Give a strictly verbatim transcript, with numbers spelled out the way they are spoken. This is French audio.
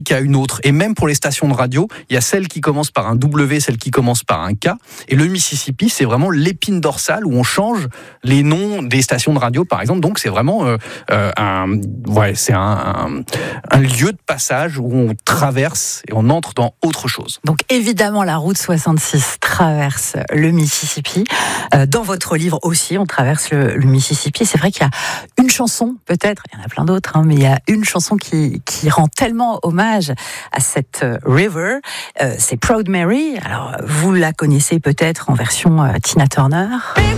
brique à une autre. Et même pour les stations de radio, il y a celle qui commence par un W, celle qui commence par un K. Et le Mississippi, c'est vraiment l'épine dorsale où on change les noms des stations de radio, par exemple. Donc c'est vraiment euh, euh, un, ouais, c'est un, un, un lieu de passage où on traverse et on entre dans autre chose. Donc évidemment, la route soixante-six traverse le Mississippi. Euh, dans votre livre aussi, on traverse le, le Mississippi. C'est vrai qu'il y a une chanson, peut-être, il y en a plein d'autres, hein, mais il y a une chanson qui, qui rend tellement hommage à cette euh, river. Euh, c'est Proud Mary. Alors, vous la connaissez peut-être en version euh, Tina Turner.